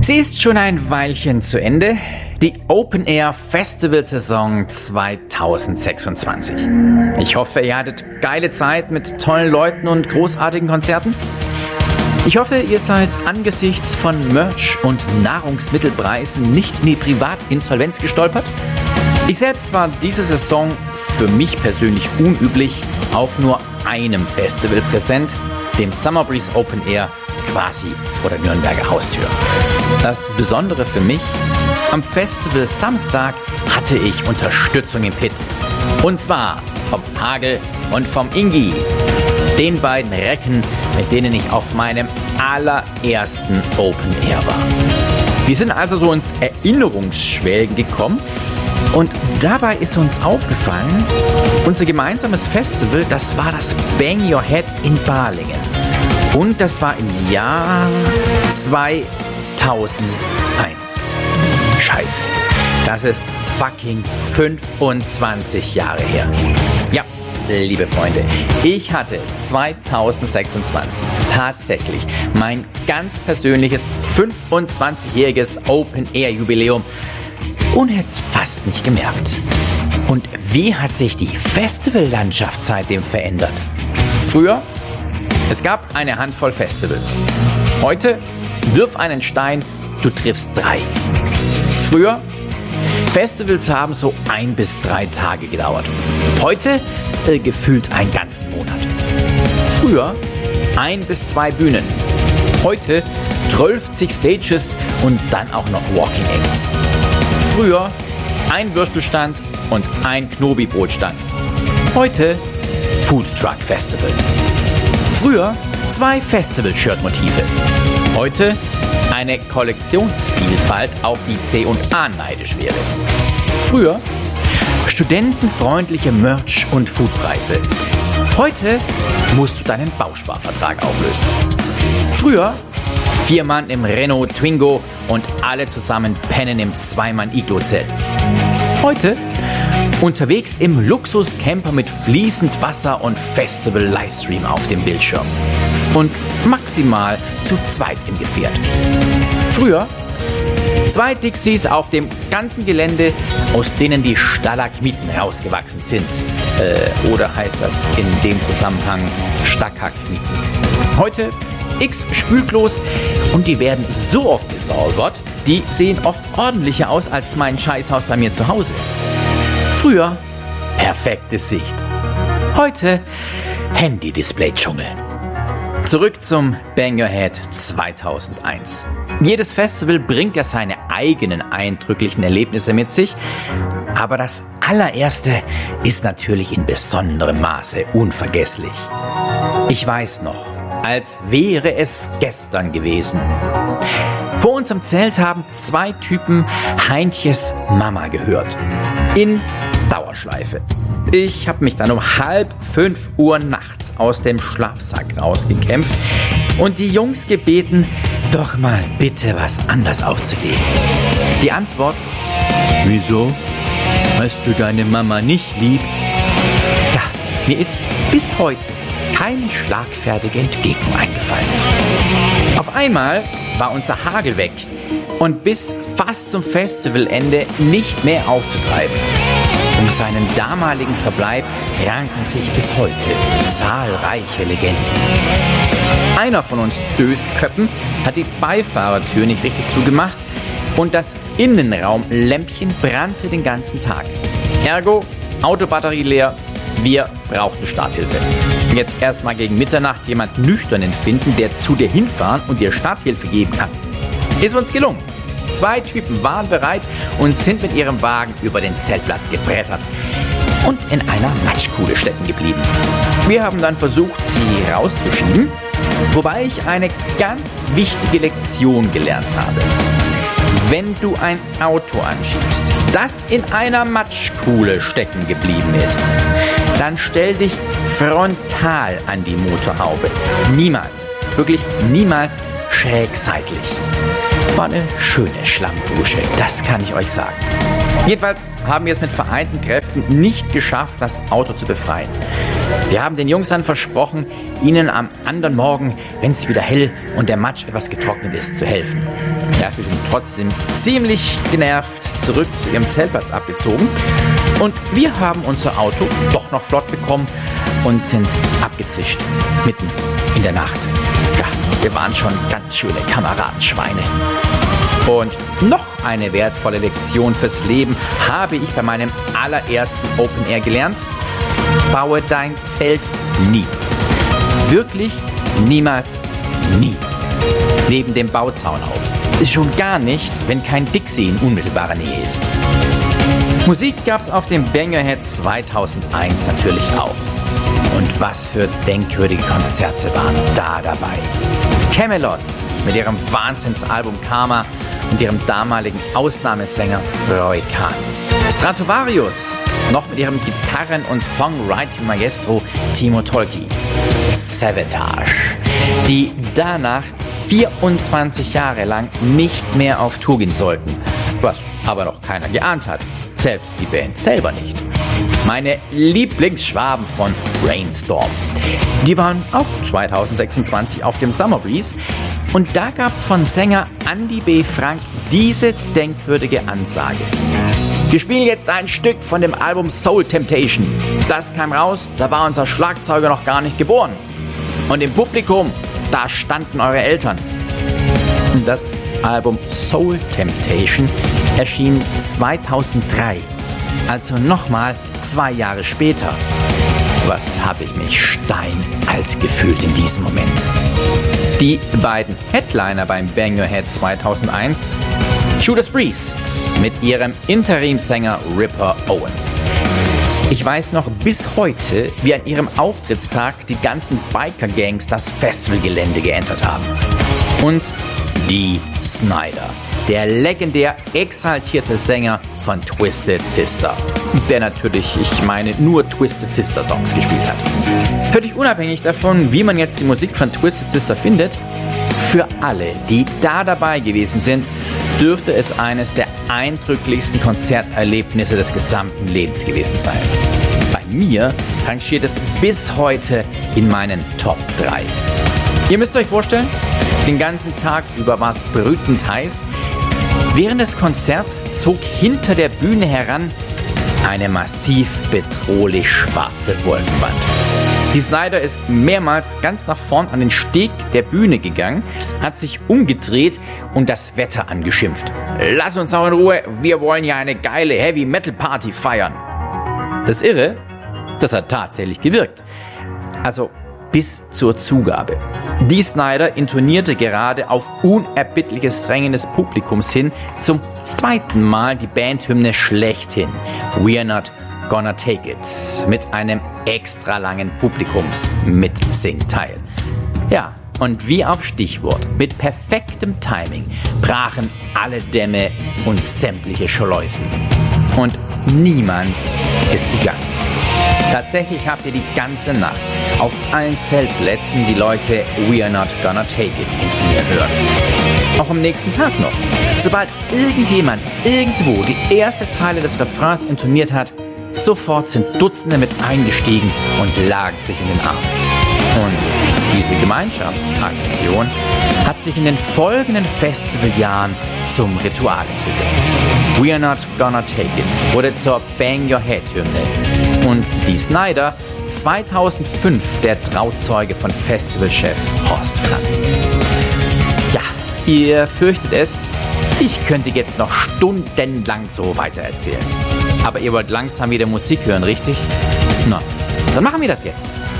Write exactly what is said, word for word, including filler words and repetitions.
Sie ist schon ein Weilchen zu Ende, die Open Air Festival Saison zweitausendsechsundzwanzig. Ich hoffe, ihr hattet geile Zeit mit tollen Leuten und großartigen Konzerten. Ich hoffe, ihr seid angesichts von Merch- und Nahrungsmittelpreisen nicht in die Privatinsolvenz gestolpert. Ich selbst war diese Saison für mich persönlich unüblich auf nur einem Festival präsent, dem Summer Breeze Open Air, quasi vor der Nürnberger Haustür. Das Besondere für mich: am Festival Samstag hatte ich Unterstützung im Pit. Und zwar vom Hagel und vom Ingi, den beiden Recken, mit denen ich auf meinem allerersten Open Air war. Wir sind also so ins Erinnerungsschwelgen gekommen und dabei ist uns aufgefallen, unser gemeinsames Festival, das war das Bang Your Head in Balingen. Und das war im Jahr zweitausendeins. Scheiße, das ist fucking fünfundzwanzig Jahre her. Ja, liebe Freunde, ich hatte zweitausendsechsundzwanzig tatsächlich mein ganz persönliches fünfundzwanzigjähriges Open-Air-Jubiläum und hätte es fast nicht gemerkt. Und wie hat sich die Festivallandschaft seitdem verändert? Früher, es gab eine Handvoll Festivals. Heute, wirf einen Stein, du triffst drei. Früher, Festivals haben so ein bis drei Tage gedauert. Heute äh, gefühlt einen ganzen Monat. Früher ein bis zwei Bühnen. Heute zwölfzig Stages und dann auch noch Walking Acts. Früher ein Würstelstand und ein Knobi-Brotstand. Heute Food Truck Festival. Früher zwei Festival-Shirt-Motive. Heute eine Kollektionsvielfalt, auf die C und A neidisch wäre. Früher studentenfreundliche Merch- und Foodpreise. Heute musst du deinen Bausparvertrag auflösen. Früher vier Mann im Renault Twingo und alle zusammen pennen im Zweimann-Iglo-Zelt. Heute unterwegs im Luxuscamper mit fließend Wasser und Festival-Livestream auf dem Bildschirm. Und maximal zu zweit im Gefährt. Früher zwei Dixies auf dem ganzen Gelände, aus denen die Stalagmiten rausgewachsen sind. Äh, oder heißt das in dem Zusammenhang Stakagmiten. Heute x Spülklos und die werden so oft gesalvert, die sehen oft ordentlicher aus als mein Scheißhaus bei mir zu Hause. Früher perfekte Sicht. Heute Handy-Display-Dschungel. Zurück zum Bang Your Head zweitausendeins. Jedes Festival bringt ja seine eigenen eindrücklichen Erlebnisse mit sich, aber das allererste ist natürlich in besonderem Maße unvergesslich. Ich weiß noch, als wäre es gestern gewesen. Vor uns im Zelt haben zwei Typen Heintjes Mama gehört. In Dauerschleife. Ich habe mich dann um halb fünf Uhr nachts aus dem Schlafsack rausgekämpft und die Jungs gebeten, doch mal bitte was anders aufzulegen. Die Antwort: Wieso? Hast du deine Mama nicht lieb? Ja, mir ist bis heute keine schlagfertige Entgegnung eingefallen. Auf einmal war unser Hagel weg und bis fast zum Festivalende nicht mehr aufzutreiben. Um seinen damaligen Verbleib ranken sich bis heute zahlreiche Legenden. Einer von uns Dösköppen hat die Beifahrertür nicht richtig zugemacht und das Innenraumlämpchen brannte den ganzen Tag. Ergo, Autobatterie leer, wir brauchten Starthilfe. Jetzt erstmal gegen Mitternacht jemand Nüchternen finden, der zu dir hinfahren und dir Starthilfe geben kann. Ist uns gelungen. Zwei Typen waren bereit und sind mit ihrem Wagen über den Zeltplatz gebrettert und in einer Matschkuhle stecken geblieben. Wir haben dann versucht, sie rauszuschieben, wobei ich eine ganz wichtige Lektion gelernt habe. Wenn du ein Auto anschiebst, das in einer Matschkuhle stecken geblieben ist, dann stell dich frontal an die Motorhaube. Niemals, wirklich niemals schräg seitlich. War eine schöne Schlammdusche, das kann ich euch sagen. Jedenfalls haben wir es mit vereinten Kräften nicht geschafft, das Auto zu befreien. Wir haben den Jungs dann versprochen, ihnen am anderen Morgen, wenn es wieder hell und der Matsch etwas getrocknet ist, zu helfen. Ja, sie sind trotzdem ziemlich genervt zurück zu ihrem Zeltplatz abgezogen und wir haben unser Auto doch noch flott bekommen und sind abgezischt, mitten in der Nacht. Ja, wir waren schon ganz schöne Kameradenschweine. Und noch eine wertvolle Lektion fürs Leben habe ich bei meinem allerersten Open Air gelernt. Baue dein Zelt nie. Wirklich niemals nie. Neben dem Bauzaun auf. Ist schon gar nicht, wenn kein Dixie in unmittelbarer Nähe ist. Musik gab's auf dem Bang Your Head zweitausendeins natürlich auch. Und was für denkwürdige Konzerte waren da dabei. Kamelot mit ihrem Wahnsinnsalbum Karma und ihrem damaligen Ausnahmesänger Roy Khan. Stratovarius, noch mit ihrem Gitarren- und Songwriting-Maestro Timo Tolkki. Savatage, die danach vierundzwanzig Jahre lang nicht mehr auf Tour gehen sollten, was aber noch keiner geahnt hat, selbst die Band selber nicht. Meine Lieblingsschwaben von Rainstorm. Die waren auch zweitausendsechsundzwanzig auf dem Summer Breeze und da gab's von Sänger Andy B. Frank diese denkwürdige Ansage. Wir spielen jetzt ein Stück von dem Album Soul Temptation. Das kam raus, da war unser Schlagzeuger noch gar nicht geboren. Und im Publikum, da standen eure Eltern. Das Album Soul Temptation erschien zweitausenddrei, also nochmal zwei Jahre später. Was habe ich mich steinalt gefühlt in diesem Moment. Die beiden Headliner beim Bang Your Head zweitausendeins, Judas Priest mit ihrem Interimsänger Ripper Owens. Ich weiß noch bis heute, wie an ihrem Auftrittstag die ganzen Biker-Gangs das Festivalgelände geentert haben. Und Dee Snider, der legendär exaltierte Sänger von Twisted Sister, der natürlich, ich meine, nur Twisted Sister Songs gespielt hat. Völlig unabhängig davon, wie man jetzt die Musik von Twisted Sister findet, für alle, die da dabei gewesen sind, dürfte es eines der eindrücklichsten Konzerterlebnisse des gesamten Lebens gewesen sein. Bei mir rangiert es bis heute in meinen Top drei. Ihr müsst euch vorstellen, den ganzen Tag über war es brütend heiß. Während des Konzerts zog hinter der Bühne heran eine massiv bedrohlich schwarze Wolkenwand. Dee Snider ist mehrmals ganz nach vorn an den Steg der Bühne gegangen, hat sich umgedreht und das Wetter angeschimpft. Lass uns auch in Ruhe, wir wollen ja eine geile Heavy-Metal-Party feiern. Das Irre, das hat tatsächlich gewirkt. Also bis zur Zugabe. Dee Snider intonierte gerade auf unerbittliches Drängen des Publikums hin zum zweiten Mal die Bandhymne schlechthin, We're Not Gonna Take It, mit einem extra langen Publikums-Mitsingteil. Ja, und wie auf Stichwort, mit perfektem Timing, brachen alle Dämme und sämtliche Schleusen. Und niemand ist gegangen. Tatsächlich habt ihr die ganze Nacht auf allen Zeltplätzen die Leute We're Not Gonna Take It intonieren hören. Auch am nächsten Tag noch. Sobald irgendjemand irgendwo die erste Zeile des Refrains intoniert hat, sofort sind Dutzende mit eingestiegen und lagen sich in den Armen. Und diese Gemeinschaftsaktion hat sich in den folgenden Festivaljahren zum Ritual entwickelt. We're Not Gonna Take It wurde zur Bang Your Head Hymne und Dee Snider zweitausendfünf der Trauzeuge von Festivalchef Horst Franz. Ja, ihr fürchtet es, ich könnte jetzt noch stundenlang so weitererzählen. Aber ihr wollt langsam wieder Musik hören, richtig? Na, dann machen wir das jetzt.